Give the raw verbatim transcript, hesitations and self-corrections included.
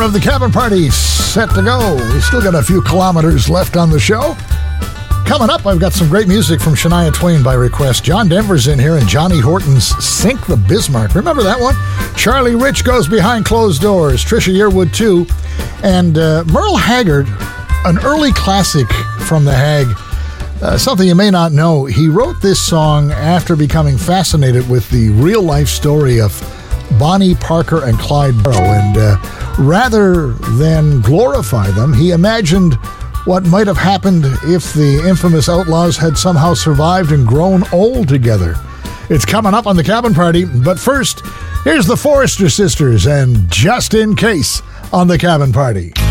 of the Cabin Party set to go. We still got a few kilometers left on the show. Coming up, I've got some great music from Shania Twain by request. John Denver's in here and Johnny Horton's Sink the Bismarck. Remember that one? Charlie Rich Goes Behind Closed Doors. Trisha Yearwood, too. And uh, Merle Haggard, an early classic from the Hag. Uh, something you may not know, he wrote this song after becoming fascinated with the real-life story of Bonnie Parker and Clyde Barrow. And uh, rather than glorify them, he imagined what might have happened if the infamous Outlaws had somehow survived and grown old together. It's coming up on the Cabin Party, but first, here's the Forrester Sisters and Just in Case on the Cabin Party.